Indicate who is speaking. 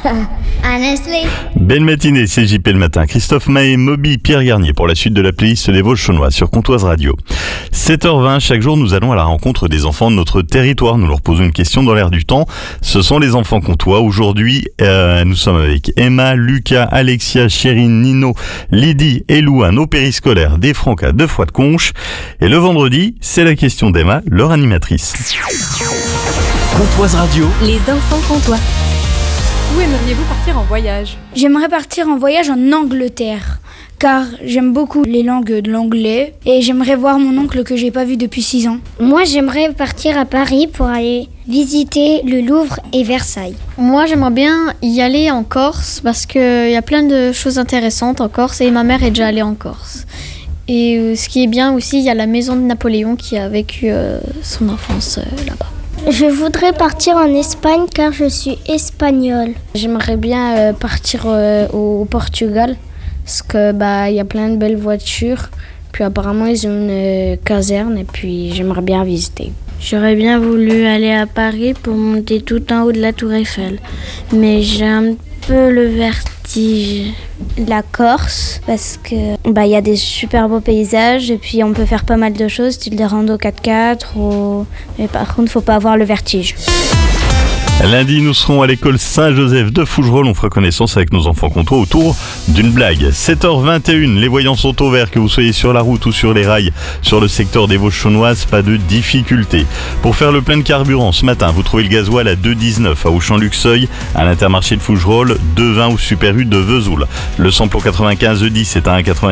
Speaker 1: À Nestlé.
Speaker 2: Belle matinée, c'est JP le matin. Christophe Maé, Moby, Pierre Garnier pour la suite de la playlist des Vosges-Chaunois sur Comtoise Radio. 7h20, chaque jour nous allons à la rencontre des enfants de notre territoire. Nous leur posons une question dans l'air du temps. Ce sont les enfants comtois. Aujourd'hui, nous sommes avec Emma, Lucas, Alexia, Chérine, Nino, Lydie et Louane au périscolaire des Francas de Foix-de-Conches. Et le vendredi, c'est la question d'Emma, leur animatrice.
Speaker 3: Comtoise Radio.
Speaker 4: Les enfants comtois.
Speaker 5: Où aimeriez-vous partir en voyage ?
Speaker 6: J'aimerais partir en voyage en Angleterre, car j'aime beaucoup les langues de l'anglais et j'aimerais voir mon oncle que j'ai pas vu depuis 6 ans.
Speaker 1: Moi, j'aimerais partir à Paris pour aller visiter le Louvre et Versailles.
Speaker 7: Moi, j'aimerais bien y aller en Corse parce qu'il y a plein de choses intéressantes en Corse et ma mère est déjà allée en Corse. Et ce qui est bien aussi, il y a la maison de Napoléon qui a vécu son enfance là-bas.
Speaker 1: Je voudrais partir en Espagne car je suis espagnole.
Speaker 8: J'aimerais bien partir au Portugal parce que y a plein de belles voitures. Puis apparemment ils ont une caserne et puis j'aimerais bien visiter.
Speaker 9: J'aurais bien voulu aller à Paris pour monter tout en haut de la Tour Eiffel, mais j'ai un peu le vertige.
Speaker 1: La Corse parce que y a des super beaux paysages et puis on peut faire pas mal de choses, style des randos 4x4 mais par contre faut pas avoir le vertige.
Speaker 2: Lundi, nous serons à l'école Saint-Joseph de Fougerolles. On fera connaissance avec nos enfants comtois autour d'une blague. 7h21, les voyants sont au vert, que vous soyez sur la route ou sur les rails, sur le secteur des Vosges-Chaunoises, pas de difficulté. Pour faire le plein de carburant, ce matin, vous trouvez le gasoil à 2,19 à Auchan-Luxeuil, à l'Intermarché de Fougerolles, 2,20 au Super U de Vesoul. Le samplon 95 E10 est à 1,90